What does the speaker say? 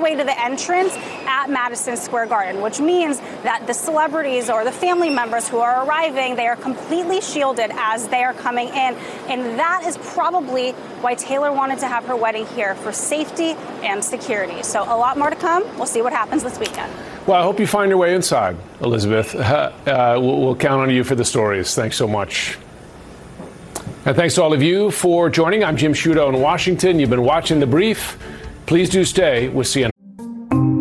way to the entrance at Madison Square Garden, which means that the celebrities or the family members who are arriving, they are completely shielded as they are coming in. And that is probably why Taylor wanted to have her wedding here, for safety and security. So a lot more to come. We'll see what happens this weekend. Well, I hope you find your way inside, Elizabeth. We'll count on you for the stories. Thanks so much. And thanks to all of you for joining. I'm Jim Sciutto in Washington. You've been watching The Brief. Please do stay with CNN.